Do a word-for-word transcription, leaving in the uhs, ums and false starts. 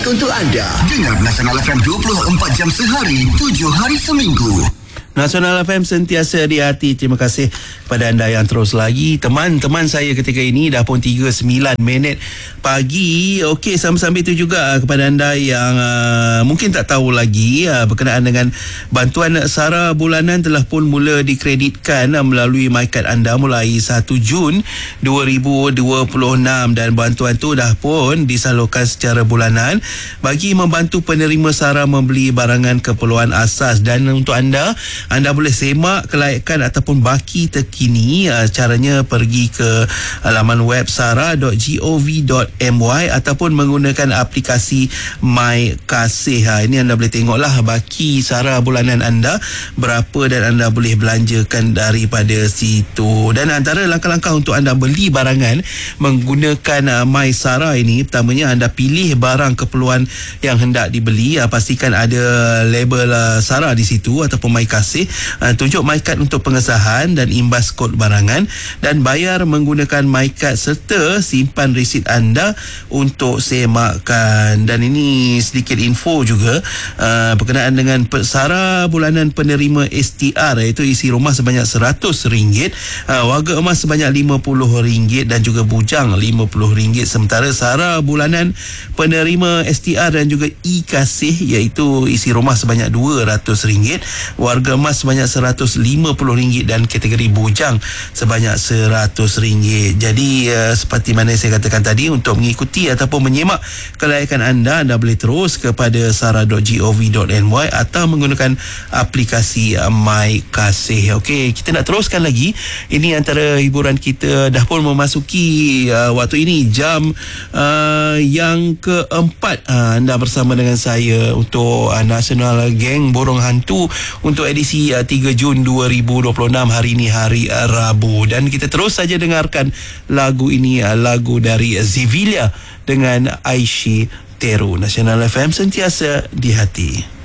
Untuk anda, dengar Nasional F M dua puluh empat jam sehari, tujuh hari seminggu. Nasional F M sentiasa di hati. Terima kasih kepada anda yang terus lagi. Teman-teman saya ketika ini dah pun tiga puluh sembilan minit pagi. Okey, sambil-sambil itu juga kepada anda yang uh, mungkin tak tahu lagi uh, berkenaan dengan bantuan SARA bulanan telah pun mula dikreditkan uh, melalui MyKad anda mulai satu Jun dua ribu dua puluh enam, dan bantuan tu dah pun disalurkan secara bulanan bagi membantu penerima SARA membeli barangan keperluan asas. Dan untuk anda, anda boleh semak kelayakan ataupun baki terkini. Uh, caranya pergi ke laman web sara dot gov dot my ataupun menggunakan aplikasi My Kasih. Ha, ini anda boleh tengoklah baki SARA bulanan anda berapa dan anda boleh belanjakan daripada situ. Dan antara langkah-langkah untuk anda beli barangan menggunakan uh, My SARA ini, pertamanya anda pilih barang keperluan yang hendak dibeli. Uh, pastikan ada label uh, SARA di situ ataupun My Kasih. Uh, tunjuk MyKad untuk pengesahan dan imbas kod barangan, dan bayar menggunakan MyKad serta simpan resit anda untuk semakkan. Dan ini sedikit info juga uh, berkenaan dengan SARA bulanan penerima S T R, iaitu isi rumah sebanyak seratus ringgit, uh, warga emas sebanyak lima puluh ringgit dan juga bujang lima puluh ringgit. Sementara SARA bulanan penerima S T R dan juga e-Kasih, iaitu isi rumah sebanyak dua ratus ringgit, warga emas sebanyak seratus lima puluh ringgit dan kategori bujang sebanyak seratus ringgit. Jadi uh, seperti mana saya katakan tadi, untuk mengikuti ataupun menyemak kelayakan anda, anda boleh terus kepada sara dot gov dot my atau menggunakan aplikasi uh, My Kasih. Okey, kita nak teruskan lagi. Ini antara hiburan kita, dah pun memasuki uh, waktu ini jam uh, yang keempat. Uh, anda bersama dengan saya untuk uh, Nasional Geng Borong Hantu untuk edisi uh, tiga Jun dua ribu dua puluh enam. Hari ini hari uh, Rabu, dan kita terus saja dengarkan lagu ini, uh, lagu dari Zivilia dengan Aishi Teru. Nasional F M sentiasa di hati.